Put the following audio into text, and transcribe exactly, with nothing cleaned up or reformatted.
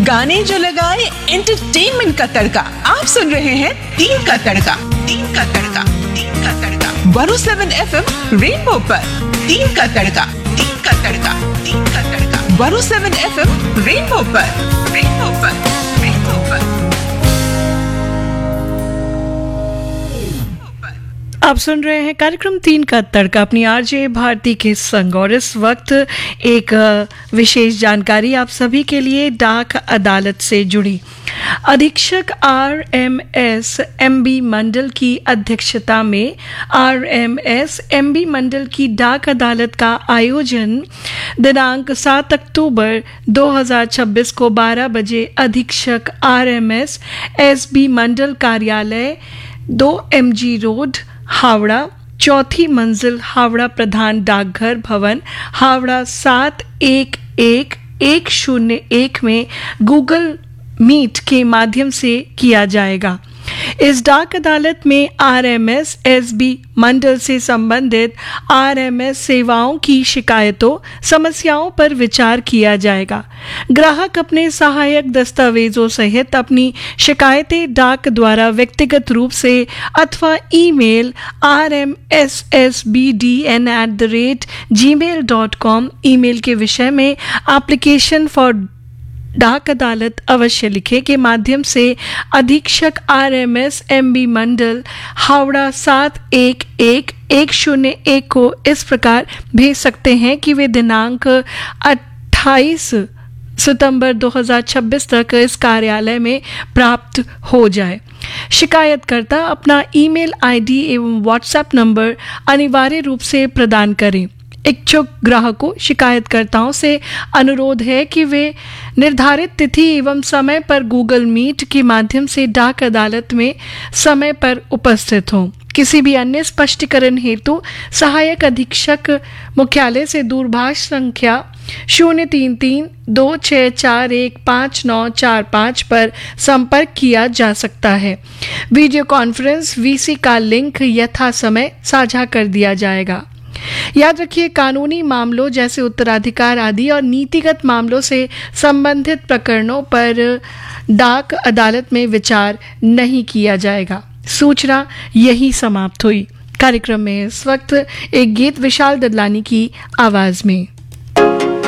गाने जो लगाए एंटरटेनमेंट का तड़का। आप सुन रहे हैं तीन का तड़का, तीन का तड़का, तीन का तड़का one O seven F M rainbow पर। तीन का तड़का, तीन का तड़का, तीन का तड़का one O seven F M rainbow पर, रेनबो पर, रेनबो पर। आप सुन रहे हैं कार्यक्रम तीन का तड़का अपनी आरजे भारती के संग, और इस वक्त एक विशेष जानकारी आप सभी के लिए डाक अदालत से जुड़ी। अधीक्षक R M S M B मंडल की अध्यक्षता में R M S M B मंडल की डाक अदालत का आयोजन दिनांक सात अक्टूबर दो हज़ार छब्बीस को बारह बजे अधीक्षक R M S S B मंडल कार्यालय दो एम जी रोड हावड़ा, चौथी मंजिल, हावड़ा प्रधान डाकघर भवन, हावड़ा सात एक एक एक शून्य एक में गूगल मीट के माध्यम से किया जाएगा। इस डाक अदालत में R M S S B मंडल से संबंधित आर एम एस सेवाओं की शिकायतों समस्याओं पर विचार किया जाएगा। ग्राहक अपने सहायक दस्तावेजों सहित अपनी शिकायतें डाक द्वारा व्यक्तिगत रूप से अथवा email R M S S B D N at the rate ji mail dot com email के विषय में एप्लीकेशन फॉर डाक अदालत अवश्य लिखे के माध्यम से अधीक्षक R M S M B मंडल हावड़ा सात एक एक एक शून्य एक को इस प्रकार भेज सकते हैं कि वे दिनांक अट्ठाईस सितंबर दो हज़ार छब्बीस तक इस कार्यालय में प्राप्त हो जाए। शिकायतकर्ता अपना ईमेल आईडी एवं व्हाट्सएप नंबर अनिवार्य रूप से प्रदान करें। इच्छुक ग्राहकों शिकायतकर्ताओं से अनुरोध है कि वे निर्धारित तिथि एवं समय पर गूगल मीट के माध्यम से डाक अदालत में समय पर उपस्थित हों। किसी भी अन्य स्पष्टीकरण हेतु सहायक अधीक्षक मुख्यालय से दूरभाष संख्या शून्य तीन तीन दो छः चार एक पाँच नौ चार पाँच पर संपर्क किया जा सकता है। वीडियो कॉन्फ्रेंस वीसी का लिंक यथा समय साझा कर दिया जाएगा। याद रखिए, कानूनी मामलों जैसे उत्तराधिकार आदि और नीतिगत मामलों से संबंधित प्रकरणों पर डाक अदालत में विचार नहीं किया जाएगा। सूचना यही समाप्त हुई। कार्यक्रम में इस वक्त एक गीत विशाल ददलानी की आवाज में।